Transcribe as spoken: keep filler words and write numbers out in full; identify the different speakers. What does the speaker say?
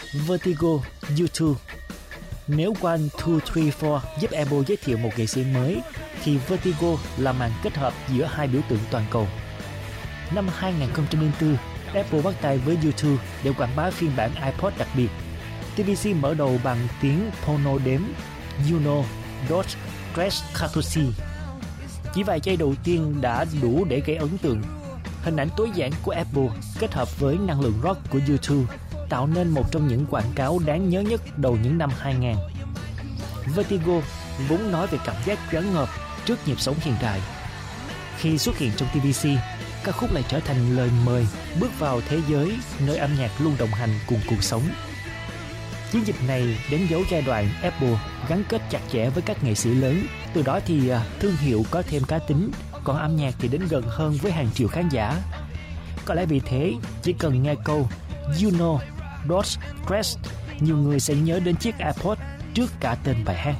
Speaker 1: Vertigo, U hai. Nếu One, Two, Three, Four giúp Apple giới thiệu một nghệ sĩ mới, thì Vertigo là màn kết hợp giữa hai biểu tượng toàn cầu. Năm hai không không bốn, Apple bắt tay với U hai để quảng bá phiên bản iPod đặc biệt. tê vê xê mở đầu bằng tiếng phono đếm Uno, Dos, Tres, Catorce. Chỉ vài giây đầu tiên đã đủ để gây ấn tượng. Hình ảnh tối giản của Apple kết hợp với năng lượng rock của U hai tạo nên một trong những quảng cáo đáng nhớ nhất đầu những năm hai nghìn. Vertigo vốn nói về cảm giác choáng ngợp trước nhịp sống hiện đại. Khi xuất hiện trong tê vê xê, ca khúc lại trở thành lời mời bước vào thế giới nơi âm nhạc luôn đồng hành cùng cuộc sống. Chiến dịch này đánh dấu giai đoạn Apple gắn kết chặt chẽ với các nghệ sĩ lớn, từ đó thì thương hiệu có thêm cá tính, còn âm nhạc thì đến gần hơn với hàng triệu khán giả. Có lẽ vì thế, chỉ cần nghe câu You know, Dos, Tres, nhiều người sẽ nhớ đến chiếc iPod trước cả tên bài hát.